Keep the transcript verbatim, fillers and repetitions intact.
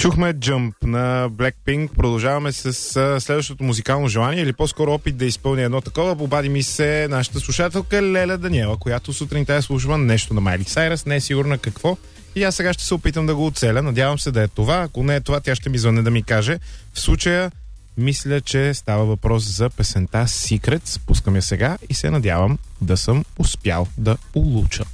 Чухме Jump на Blackpink. Продължаваме с а, следващото музикално желание, или по-скоро опит да изпълня едно такова. Обади ми се нашата слушателка Леля Даниела, която сутринта е слушала нещо на Майли Сайръс, не е сигурна какво. И аз сега ще се опитам да го оцеля. Надявам се да е това. Ако не е това, тя ще ми звъне да ми каже. В случая мисля, че става въпрос за песента Secrets. Пускам я сега и се надявам да съм успял да улуча.